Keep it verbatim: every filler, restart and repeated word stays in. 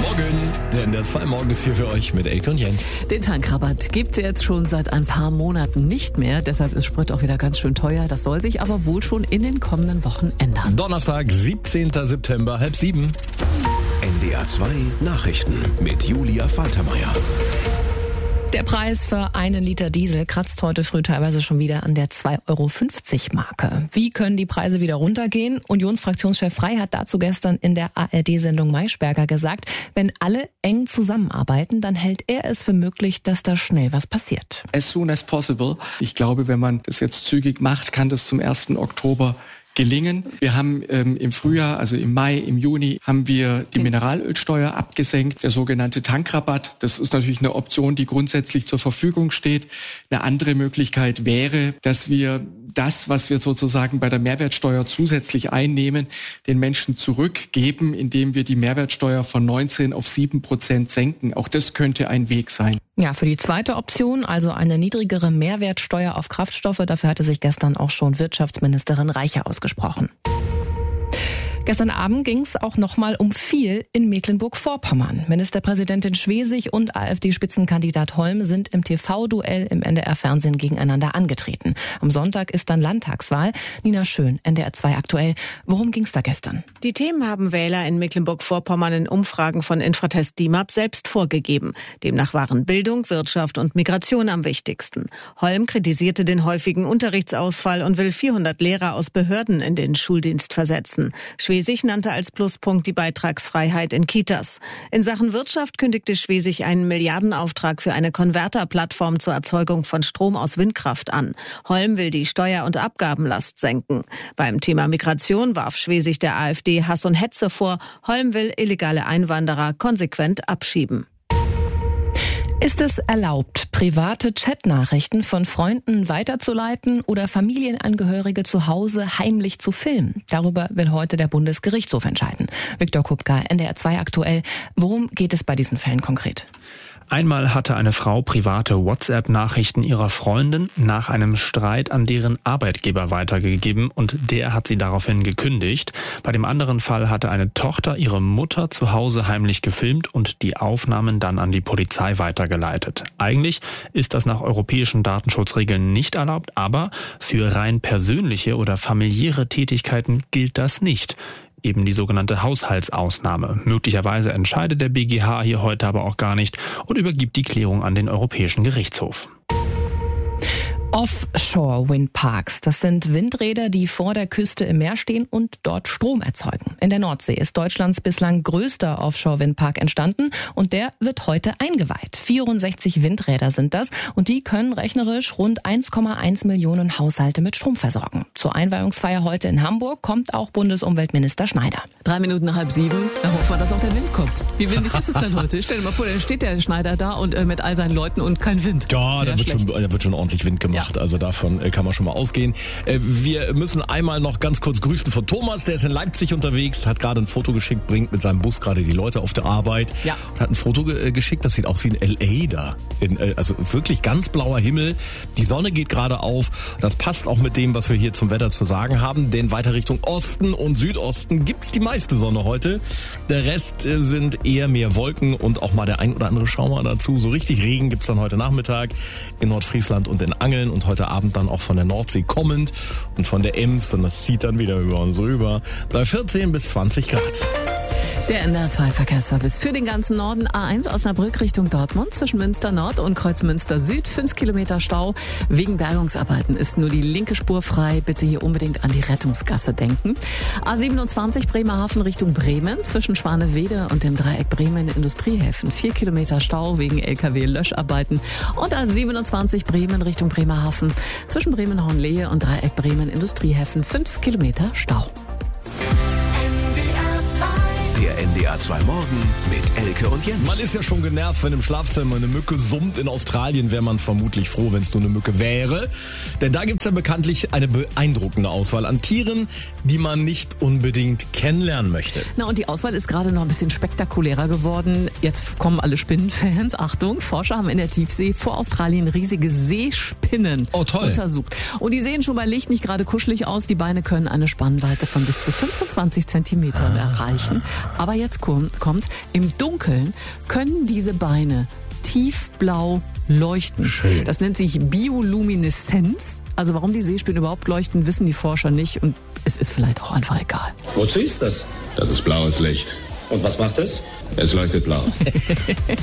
Morgen, der N D R zwei Morgen ist hier für euch mit Elke und Jens. Den Tankrabatt gibt es jetzt schon seit ein paar Monaten nicht mehr. Deshalb ist Sprit auch wieder ganz schön teuer. Das soll sich aber wohl schon in den kommenden Wochen ändern. Donnerstag, siebzehnten September, halb sieben. N D R zwei Nachrichten mit Julia Faltermeier. Der Preis für einen Liter Diesel kratzt heute früh teilweise schon wieder an der zwei Euro fünfzig Marke. Wie können die Preise wieder runtergehen? Unionsfraktionschef Frey hat dazu gestern in der A R D-Sendung Maischberger gesagt, wenn alle eng zusammenarbeiten, dann hält er es für möglich, dass da schnell was passiert. As soon as possible. Ich glaube, wenn man das jetzt zügig macht, kann das zum ersten Oktober gelingen. Wir haben ähm, im Frühjahr, also im Mai, im Juni, haben wir die Mineralölsteuer abgesenkt, der sogenannte Tankrabatt. Das ist natürlich eine Option, die grundsätzlich zur Verfügung steht. Eine andere Möglichkeit wäre, dass wir das, was wir sozusagen bei der Mehrwertsteuer zusätzlich einnehmen, den Menschen zurückgeben, indem wir die Mehrwertsteuer von neunzehn auf sieben Prozent senken. Auch das könnte ein Weg sein. Ja, für die zweite Option, also eine niedrigere Mehrwertsteuer auf Kraftstoffe, dafür hatte sich gestern auch schon Wirtschaftsministerin Reiche ausgesprochen. Gestern Abend ging es auch nochmal um viel in Mecklenburg-Vorpommern. Ministerpräsidentin Schwesig und AfD-Spitzenkandidat Holm sind im T V-Duell im N D R-Fernsehen gegeneinander angetreten. Am Sonntag ist dann Landtagswahl. Nina Schön, N D R zwei aktuell. Worum ging es da gestern? Die Themen haben Wähler in Mecklenburg-Vorpommern in Umfragen von Infratest D I M A P selbst vorgegeben. Demnach waren Bildung, Wirtschaft und Migration am wichtigsten. Holm kritisierte den häufigen Unterrichtsausfall und will vierhundert Lehrer aus Behörden in den Schuldienst versetzen. Schwesig nannte als Pluspunkt die Beitragsfreiheit in Kitas. In Sachen Wirtschaft kündigte Schwesig einen Milliardenauftrag für eine Konverterplattform zur Erzeugung von Strom aus Windkraft an. Holm will die Steuer- und Abgabenlast senken. Beim Thema Migration warf Schwesig der AfD Hass und Hetze vor. Holm will illegale Einwanderer konsequent abschieben. Ist es erlaubt, private Chatnachrichten von Freunden weiterzuleiten oder Familienangehörige zu Hause heimlich zu filmen? Darüber will heute der Bundesgerichtshof entscheiden. Viktor Kupka, N D R zwei aktuell. Worum geht es bei diesen Fällen konkret? Einmal hatte eine Frau private WhatsApp-Nachrichten ihrer Freundin nach einem Streit an deren Arbeitgeber weitergegeben und der hat sie daraufhin gekündigt. Bei dem anderen Fall hatte eine Tochter ihre Mutter zu Hause heimlich gefilmt und die Aufnahmen dann an die Polizei weitergeleitet. Eigentlich ist das nach europäischen Datenschutzregeln nicht erlaubt, aber für rein persönliche oder familiäre Tätigkeiten gilt das nicht. Eben die sogenannte Haushaltsausnahme. Möglicherweise entscheidet der B G H hier heute aber auch gar nicht und übergibt die Klärung an den Europäischen Gerichtshof. Offshore-Windparks, das sind Windräder, die vor der Küste im Meer stehen und dort Strom erzeugen. In der Nordsee ist Deutschlands bislang größter Offshore-Windpark entstanden und der wird heute eingeweiht. vierundsechzig Windräder sind das und die können rechnerisch rund eins Komma eins Millionen Haushalte mit Strom versorgen. Zur Einweihungsfeier heute in Hamburg kommt auch Bundesumweltminister Schneider. Drei Minuten nach halb sieben, da hoffen wir, dass auch der Wind kommt. Wie windig ist es denn heute? Stell dir mal vor, dann steht der Schneider da und äh, mit all seinen Leuten und kein Wind. Ja, da wird schon, da wird schon ordentlich Wind gemacht. Ja. Also davon kann man schon mal ausgehen. Wir müssen einmal noch ganz kurz grüßen von Thomas, der ist in Leipzig unterwegs, hat gerade ein Foto geschickt, bringt mit seinem Bus gerade die Leute auf der Arbeit. Ja. Und hat ein Foto ge- geschickt, das sieht aus wie in L A da. In, also wirklich ganz blauer Himmel. Die Sonne geht gerade auf. Das passt auch mit dem, was wir hier zum Wetter zu sagen haben, denn weiter Richtung Osten und Südosten gibt's die meiste Sonne heute. Der Rest sind eher mehr Wolken und auch mal der ein oder andere Schauer dazu. So richtig Regen gibt's dann heute Nachmittag in Nordfriesland und in Angeln und heute Abend dann auch von der Nordsee kommend und von der Ems und das zieht dann wieder über uns rüber bei vierzehn bis zwanzig Grad. Der N D R zwei Verkehrsservice für den ganzen Norden. A eins Osnabrück Richtung Dortmund zwischen Münster Nord und Kreuzmünster Süd. Fünf Kilometer Stau. Wegen Bergungsarbeiten ist nur die linke Spur frei. Bitte hier unbedingt an die Rettungsgasse denken. A siebenundzwanzig Bremerhaven Richtung Bremen zwischen Schwanewede und dem Dreieck Bremen Industriehäfen. Vier Kilometer Stau wegen L K W-Löscharbeiten. Und A siebenundzwanzig Bremen Richtung Bremerhaven zwischen Bremen-Hornlehe und Dreieck Bremen Industriehäfen. Fünf Kilometer Stau. Der N D R zwei Morgen mit Elke und Jens. Man ist ja schon genervt, wenn im Schlafzimmer eine Mücke summt. In Australien wäre man vermutlich froh, wenn es nur eine Mücke wäre. Denn da gibt es ja bekanntlich eine beeindruckende Auswahl an Tieren, die man nicht unbedingt kennenlernen möchte. Na, und die Auswahl ist gerade noch ein bisschen spektakulärer geworden. Jetzt kommen alle Spinnenfans. Achtung, Forscher haben in der Tiefsee vor Australien riesige Seespinnen oh, toll. untersucht. Und die sehen schon bei Licht nicht gerade kuschelig aus. Die Beine können eine Spannweite von bis zu fünfundzwanzig Zentimetern ah. erreichen. Aber jetzt kommt, kommt's, im Dunkeln können diese Beine tiefblau leuchten. Schön. Das nennt sich Biolumineszenz. Also warum die Seespinnen überhaupt leuchten, wissen die Forscher nicht und es ist vielleicht auch einfach egal. Wozu ist das? Das ist blaues Licht. Und was macht es? Es leuchtet blau.